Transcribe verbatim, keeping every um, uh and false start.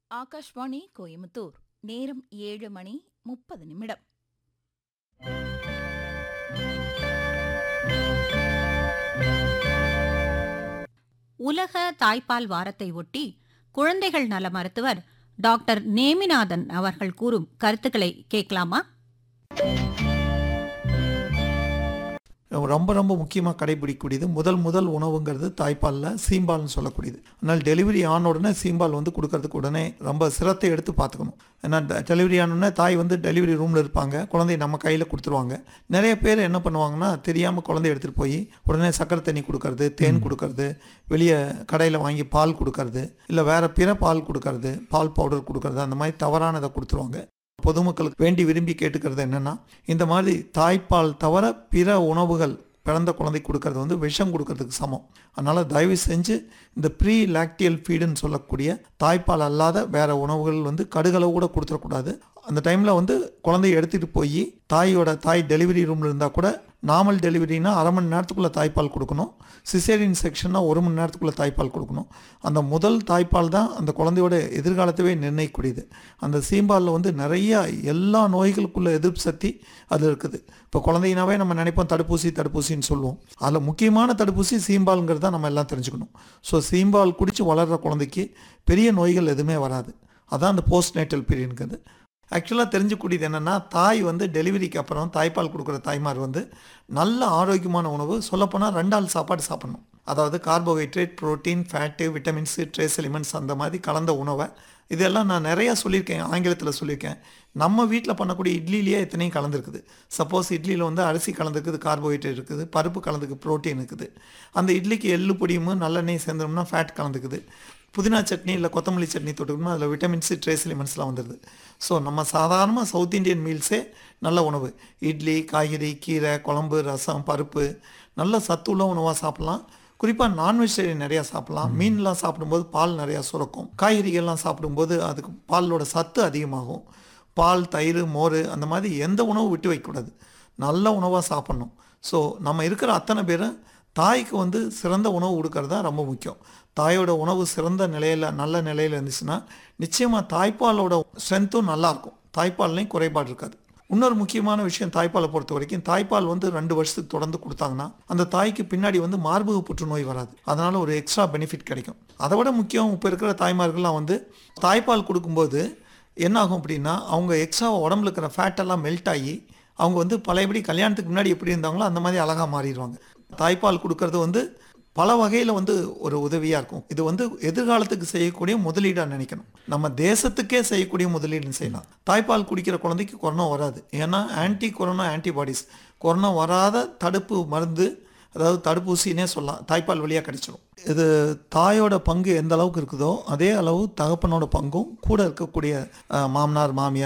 ஆகாஷ்வாணி கோயமுத்தூர். நேரம் ஏழு மணி முப்பது நிமிடம். உலக தாய்ப்பால் வாரத்தை ஒட்டி குழந்தைகள் நல மருத்துவர் டாக்டர் நேமிநாதன் அவர்கள் கூறும் கருத்துக்களை கேட்கலாமா? ரொம்ப ரொம்ப முக்கியமாக கடைபிடிக்கக்கூடியது முதல் முதல் உணவுங்கிறது தாய்ப்பாலில் சீம்பால்னு சொல்லக்கூடியது. அதனால் டெலிவரி ஆன உடனே சீம்பால் வந்து கொடுக்கறதுக்கு உடனே ரொம்ப சிரத்தை எடுத்து பார்த்துக்கணும். ஏன்னா டெலிவரி ஆனோடனே தாய் வந்து டெலிவரி ரூமில் இருப்பாங்க, குழந்தைய நம்ம கையில் கொடுத்துருவாங்க. நிறைய பேர் என்ன பண்ணுவாங்கன்னா தெரியாமல் குழந்தைய எடுத்துகிட்டு போய் உடனே சக்கரை தண்ணி கொடுக்கறது, தேன் கொடுக்கறது, வெளியே கடையில் வாங்கி பால் கொடுக்கறது, இல்லை வேறு பிற பால் கொடுக்கறது, பால் பவுடர் கொடுக்கறது, அந்த மாதிரி தவறானதை கொடுத்துருவாங்க. பொதுமக்களுக்கு வேண்டி விரும்பி கேட்டுக்கிறது என்னென்னா, இந்த மாதிரி தாய்ப்பால் தவிர பிற உணவுகள் பிறந்த குழந்தை கொடுக்கறது வந்து விஷம் கொடுக்கறதுக்கு சமம். அதனால் தயவு செஞ்சு இந்த ப்ரீ லாக்டியல் ஃபீடுன்னு சொல்லக்கூடிய தாய்ப்பால் அல்லாத வேறு உணவுகள் வந்து கடுகளவு கூட கொடுத்துடக்கூடாது. அந்த டைமில் வந்து குழந்தைய எடுத்துகிட்டு போய் தாயோட தாய் டெலிவரி ரூமில் இருந்தால் கூட நார்மல் டெலிவரினா அரை மணி நேரத்துக்குள்ளே தாய்ப்பால் கொடுக்கணும். சிசேரியன் செக்ஷன்னா ஒரு மணி நேரத்துக்குள்ளே தாய்ப்பால் கொடுக்கணும். அந்த முதல் தாய்ப்பால் தான் அந்த குழந்தையோட எதிர்காலத்தவே நிர்ணயிக்கூடியது. அந்த சீம்பாலில் வந்து நிறைய எல்லா நோய்களுக்குள்ள எதிர்ப்பு சக்தி அது இருக்குது. இப்போ குழந்தைனாவே நம்ம நினைப்போம் தடுப்பூசி தடுப்பூசின்னு சொல்லுவோம். அதில் முக்கியமான தடுப்பூசி சீம்பாலுங்கிறது தான் நம்ம எல்லாம் தெரிஞ்சுக்கணும். ஸோ சீம்பால் குடித்து வளர்கிற குழந்தைக்கு பெரிய நோய்கள் எதுவுமே வராது. அதான் அந்த போஸ்ட் நேட்டல் பீரியடுங்கிறது. ஆக்சுவலாக தெரிஞ்சுக்கூடியது என்னென்னா, தாய் வந்து டெலிவரிக்கு அப்புறம் தாய்ப்பால் கொடுக்குற தாய்மார் வந்து நல்ல ஆரோக்கியமான உணவு, சொல்லப்போனால் ரெண்டாள் சாப்பாடு சாப்பிட்ணும். அதாவது carbohydrate, protein, fat, vitamins, trace elements அந்த மாதிரி கலந்த உணவை. இதெல்லாம் நான் நிறையா சொல்லியிருக்கேன், ஆங்கிலத்தில் சொல்லியிருக்கேன். நம்ம வீட்டில் பண்ணக்கூடிய இட்லிலேயே எத்தனையும் கலந்துருக்குது. சப்போஸ் இட்லியில் வந்து அரிசி கலந்துருக்குது, கார்போஹைட்ரேட் இருக்குது, பருப்பு கலந்துக்கு ப்ரோட்டீன் இருக்குது. அந்த இட்லிக்கு எள்ளு பொடியும் நல்லெண்ணெய் சேர்ந்தோம்னா ஃபேட் கலந்துக்குது. புதினா சட்னி இல்லை கொத்தமல்லி சட்னி தொட்டுக்கணும்னா அதில் விட்டமின்ஸு, ட்ரேஸ் எலிமெண்ட்ஸ்லாம் வந்துடுது. ஸோ நம்ம சாதாரணமாக சவுத் இண்டியன் மீல்ஸே நல்ல உணவு. இட்லி, காய்கறி, கீரை, குழம்பு, ரசம், பருப்பு நல்ல சத்துள்ள உணவாக சாப்பிட்லாம். குறிப்பாக நான்வெஜிடேரியன் நிறையா சாப்பிட்லாம். மீன்லாம் சாப்பிடும்போது பால் நிறையா சுரக்கும். காய்கறிகள்லாம் சாப்பிடும்போது அதுக்கு பாலோட சத்து அதிகமாகும். பால், தயிர், மோர் அந்த மாதிரி எந்த உணவு விட்டு வைக்கக்கூடாது. நல்ல உணவாக சாப்பிட்ணும். ஸோ நம்ம இருக்கிற அத்தனை பேரும் தாய்க்கு வந்து சிறந்த உணவு கொடுக்கறது தான் ரொம்ப முக்கியம். தாயோட உணவு சிறந்த நிலையில் நல்ல நிலையில் இருந்துச்சுன்னா நிச்சயமாக தாய்ப்பாலோட ஸ்ட்ரென்த்தும் நல்லாயிருக்கும். தாய்ப்பால்லையும் குறைபாடு இருக்காது. இன்னொரு முக்கியமான விஷயம் தாய்ப்பாலை பொறுத்த வரைக்கும், தாய்ப்பால் வந்து ரெண்டு வருஷத்துக்கு தொடர்ந்து கொடுத்தாங்கன்னா அந்த தாய்க்கு பின்னாடி வந்து மார்பக புற்றுநோய் வராது. அதனால் ஒரு எக்ஸ்ட்ரா பெனிஃபிட் கிடைக்கும். அதை விட முக்கியம், இப்போ இருக்கிற தாய்மார்கள்லாம் வந்து தாய்ப்பால் கொடுக்கும்போது என்ன ஆகும் அப்படின்னா, அவங்க எக்ஸ்ட்ரா உடம்புல இருக்கிற ஃபேட்டெல்லாம் மெல்ட் ஆகி அவங்க வந்து பழையபடி கல்யாணத்துக்கு முன்னாடி எப்படி இருந்தாங்களோ அந்த மாதிரி அழகாக மாறிடுவாங்க. தாய்ப்பால் கொடுக்கறது வந்து பல வகையில் வந்து ஒரு உதவியாக இருக்கும். இது வந்து எதிர்காலத்துக்கு செய்யக்கூடிய முதலீடாக நினைக்கணும். நம்ம தேசத்துக்கே செய்யக்கூடிய முதலீடுன்னு செய்யலாம். தாய்ப்பால் குடிக்கிற குழந்தைக்கு கொரோனா வராது. ஏன்னா ஆன்டி கொரோனா ஆன்டிபாடிஸ், கொரோனா வராத தடுப்பு மருந்து, அதாவது தடுப்பூசினே சொல்லலாம், தாய்ப்பால் வழியாக கிடைச்சிடும். இது தாயோட பங்கு எந்த அளவுக்கு இருக்குதோ அதே அளவு தகப்பனோட பங்கும் கூட இருக்கக்கூடிய மாமனார், மாமியார்